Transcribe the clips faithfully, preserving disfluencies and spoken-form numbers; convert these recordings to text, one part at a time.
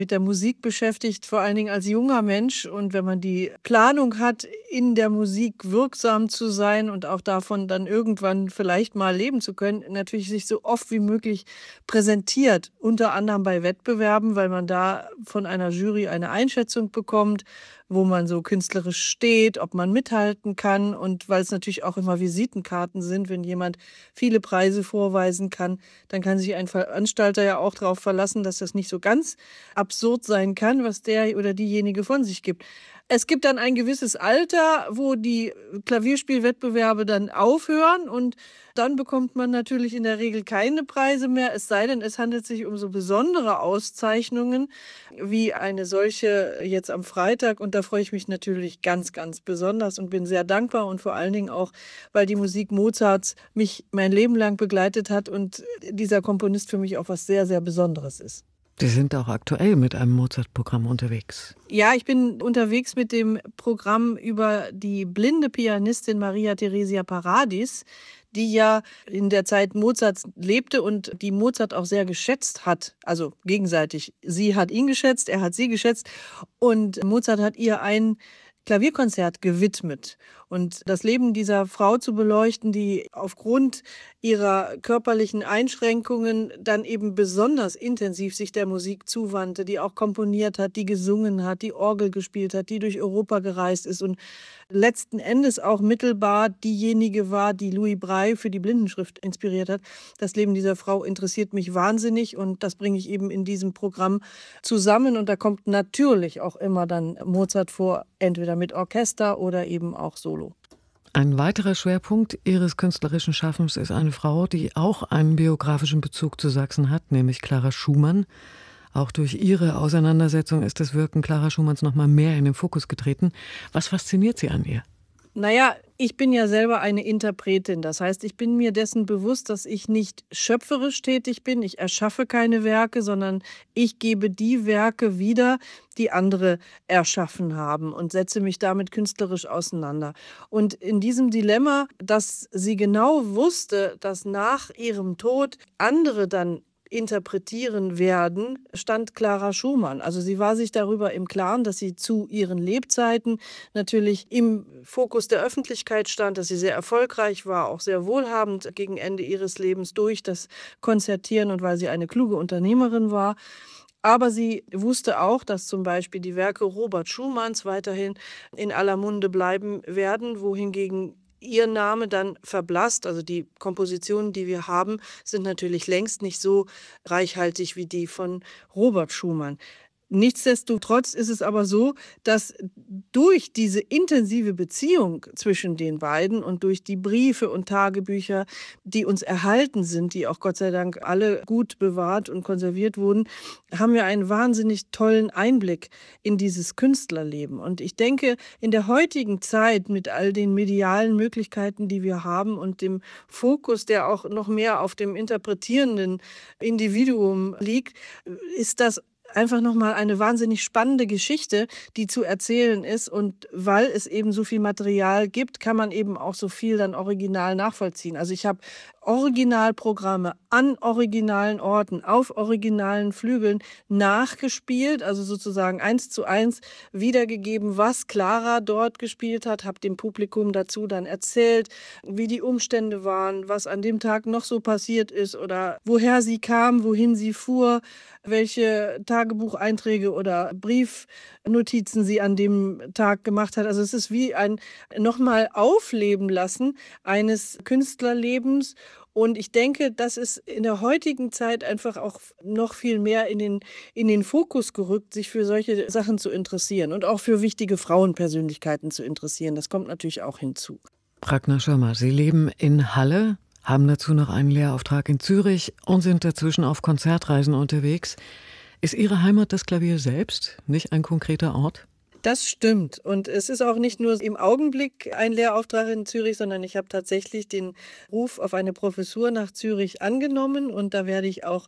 mit der Musik beschäftigt, vor allen Dingen als junger Mensch. Und wenn man die Planung hat, in der Musik wirksam zu sein und auch davon dann irgendwann vielleicht mal leben zu können, natürlich sich so oft wie möglich präsentiert, unter anderem bei Wettbewerben, weil man da von einer Jury eine Einschätzung bekommt, wo man so künstlerisch steht, ob man mithalten kann und weil es natürlich auch immer Visitenkarten sind, wenn jemand viele Preise vorweisen kann, dann kann sich ein Veranstalter ja auch darauf verlassen, dass das nicht so ganz absurd sein kann, was der oder diejenige von sich gibt. Es gibt dann ein gewisses Alter, wo die Klavierspielwettbewerbe dann aufhören und dann bekommt man natürlich in der Regel keine Preise mehr, es sei denn, es handelt sich um so besondere Auszeichnungen wie eine solche jetzt am Freitag. Und da freue ich mich natürlich ganz, ganz besonders und bin sehr dankbar und vor allen Dingen auch, weil die Musik Mozarts mich mein Leben lang begleitet hat und dieser Komponist für mich auch was sehr, sehr Besonderes ist. Sie sind auch aktuell mit einem Mozart-Programm unterwegs. Ja, ich bin unterwegs mit dem Programm über die blinde Pianistin Maria Theresia Paradis, die ja in der Zeit Mozarts lebte und die Mozart auch sehr geschätzt hat, also gegenseitig. Sie hat ihn geschätzt, er hat sie geschätzt und Mozart hat ihr ein Klavierkonzert gewidmet. Und das Leben dieser Frau zu beleuchten, die aufgrund ihrer körperlichen Einschränkungen dann eben besonders intensiv sich der Musik zuwandte, die auch komponiert hat, die gesungen hat, die Orgel gespielt hat, die durch Europa gereist ist und letzten Endes auch mittelbar diejenige war, die Louis Braille für die Blindenschrift inspiriert hat. Das Leben dieser Frau interessiert mich wahnsinnig und das bringe ich eben in diesem Programm zusammen. Und da kommt natürlich auch immer dann Mozart vor, entweder mit Orchester oder eben auch solo. Ein weiterer Schwerpunkt Ihres künstlerischen Schaffens ist eine Frau, die auch einen biografischen Bezug zu Sachsen hat, nämlich Clara Schumann. Auch durch ihre Auseinandersetzung ist das Wirken Clara Schumanns noch mal mehr in den Fokus getreten. Was fasziniert Sie an ihr? Naja, ich bin ja selber eine Interpretin. Das heißt, ich bin mir dessen bewusst, dass ich nicht schöpferisch tätig bin. Ich erschaffe keine Werke, sondern ich gebe die Werke wieder, die andere erschaffen haben und setze mich damit künstlerisch auseinander. Und in diesem Dilemma, dass sie genau wusste, dass nach ihrem Tod andere dann interpretieren werden, stand Clara Schumann. Also sie war sich darüber im Klaren, dass sie zu ihren Lebzeiten natürlich im Fokus der Öffentlichkeit stand, dass sie sehr erfolgreich war, auch sehr wohlhabend gegen Ende ihres Lebens durch das Konzertieren und weil sie eine kluge Unternehmerin war. Aber sie wusste auch, dass zum Beispiel die Werke Robert Schumanns weiterhin in aller Munde bleiben werden, wohingegen ihr Name dann verblasst. Also die Kompositionen, die wir haben, sind natürlich längst nicht so reichhaltig wie die von Robert Schumann. Nichtsdestotrotz ist es aber so, dass durch diese intensive Beziehung zwischen den beiden und durch die Briefe und Tagebücher, die uns erhalten sind, die auch Gott sei Dank alle gut bewahrt und konserviert wurden, haben wir einen wahnsinnig tollen Einblick in dieses Künstlerleben. Und ich denke, in der heutigen Zeit mit all den medialen Möglichkeiten, die wir haben und dem Fokus, der auch noch mehr auf dem interpretierenden Individuum liegt, ist das einfach nochmal eine wahnsinnig spannende Geschichte, die zu erzählen ist. Und weil es eben so viel Material gibt, kann man eben auch so viel dann original nachvollziehen. Also ich habe Originalprogramme an originalen Orten, auf originalen Flügeln nachgespielt, also sozusagen eins zu eins wiedergegeben, was Clara dort gespielt hat, habe dem Publikum dazu dann erzählt, wie die Umstände waren, was an dem Tag noch so passiert ist oder woher sie kam, wohin sie fuhr, welche Tagebucheinträge oder Briefnotizen sie an dem Tag gemacht hat. Also es ist wie ein nochmal Aufleben lassen eines Künstlerlebens. Und ich denke, das ist in der heutigen Zeit einfach auch noch viel mehr in den, in den Fokus gerückt, sich für solche Sachen zu interessieren und auch für wichtige Frauenpersönlichkeiten zu interessieren. Das kommt natürlich auch hinzu. Ragnar Schirmer, Sie leben in Halle, haben dazu noch einen Lehrauftrag in Zürich und sind dazwischen auf Konzertreisen unterwegs. Ist Ihre Heimat das Klavier selbst, nicht ein konkreter Ort? Das stimmt. Und es ist auch nicht nur im Augenblick ein Lehrauftrag in Zürich, sondern ich habe tatsächlich den Ruf auf eine Professur nach Zürich angenommen. Und da werde ich auch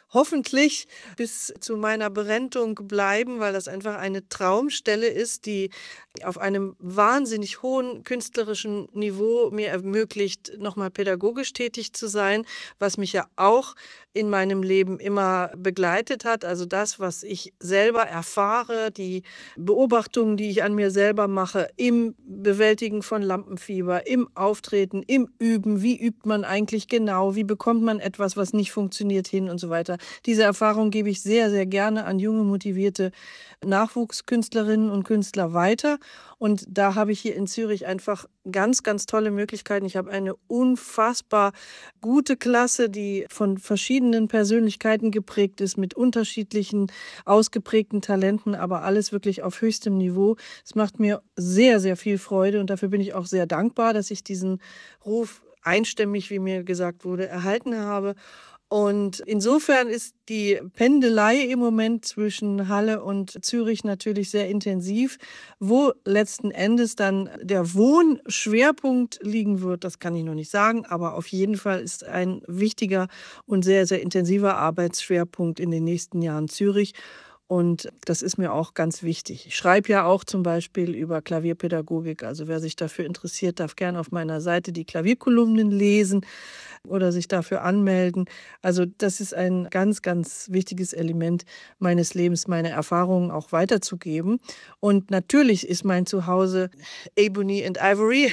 hoffentlich bis zu meiner Berentung bleiben, weil das einfach eine Traumstelle ist, die auf einem wahnsinnig hohen künstlerischen Niveau mir ermöglicht, nochmal pädagogisch tätig zu sein, was mich ja auch in meinem Leben immer begleitet hat. Also das, was ich selber erfahre, die Beobachtungen, die ich an mir selber mache, im Bewältigen von Lampenfieber, im Auftreten, im Üben. Wie übt man eigentlich genau? Wie bekommt man etwas, was nicht funktioniert, hin und so weiter? Diese Erfahrung gebe ich sehr, sehr gerne an junge, motivierte Nachwuchskünstlerinnen und Künstler weiter. Und da habe ich hier in Zürich einfach ganz, ganz tolle Möglichkeiten. Ich habe eine unfassbar gute Klasse, die von verschiedenen Persönlichkeiten geprägt ist, mit unterschiedlichen, ausgeprägten Talenten, aber alles wirklich auf höchstem Niveau. Es macht mir sehr, sehr viel Freude und dafür bin ich auch sehr dankbar, dass ich diesen Ruf einstimmig, wie mir gesagt wurde, erhalten habe. Und insofern ist die Pendelei im Moment zwischen Halle und Zürich natürlich sehr intensiv. Wo letzten Endes dann der Wohnschwerpunkt liegen wird, das kann ich noch nicht sagen, aber auf jeden Fall ist ein wichtiger und sehr, sehr intensiver Arbeitsschwerpunkt in den nächsten Jahren Zürich. Und das ist mir auch ganz wichtig. Ich schreibe ja auch zum Beispiel über Klavierpädagogik. Also wer sich dafür interessiert, darf gerne auf meiner Seite die Klavierkolumnen lesen oder sich dafür anmelden. Also das ist ein ganz, ganz wichtiges Element meines Lebens, meine Erfahrungen auch weiterzugeben. Und natürlich ist mein Zuhause Ebony and Ivory.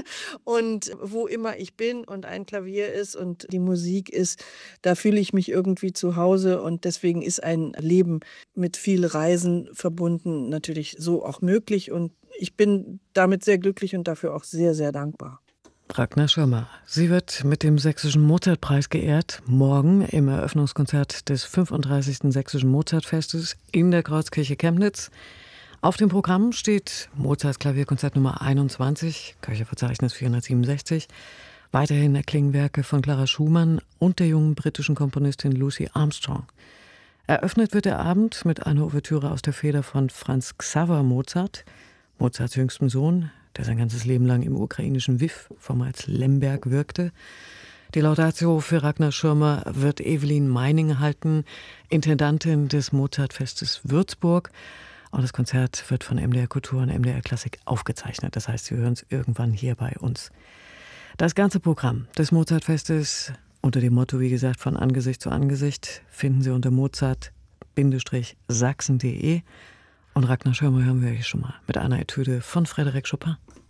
Und wo immer ich bin und ein Klavier ist und die Musik ist, da fühle ich mich irgendwie zu Hause. Und deswegen ist ein Leben mit viel Reisen verbunden natürlich so auch möglich. Und ich bin damit sehr glücklich und dafür auch sehr, sehr dankbar. Ragnar Schirmer. Sie wird mit dem Sächsischen Mozartpreis geehrt, morgen im Eröffnungskonzert des fünfunddreißigsten Sächsischen Mozartfestes in der Kreuzkirche Chemnitz. Auf dem Programm steht Mozarts Klavierkonzert Nummer einundzwanzig, Köchelverzeichnis vierhundertsiebenundsechzig, weiterhin erklingen Werke von Clara Schumann und der jungen britischen Komponistin Lucy Armstrong. Eröffnet wird der Abend mit einer Ouvertüre aus der Feder von Franz Xaver Mozart, Mozarts jüngstem Sohn, der sein ganzes Leben lang im ukrainischen Lwiw, vormals Lemberg, wirkte. Die Laudatio für Ragnar Schirmer wird Evelyn Meining halten, Intendantin des Mozartfestes Würzburg. Und das Konzert wird von M D R Kultur und M D R Klassik aufgezeichnet. Das heißt, Sie hören es irgendwann hier bei uns. Das ganze Programm des Mozartfestes unter dem Motto, wie gesagt, von Angesicht zu Angesicht, finden Sie unter mozart Sachsen punkt de. Und Ragnar Schirmer hören wir hier schon mal mit einer Etüde von Frédéric Chopin.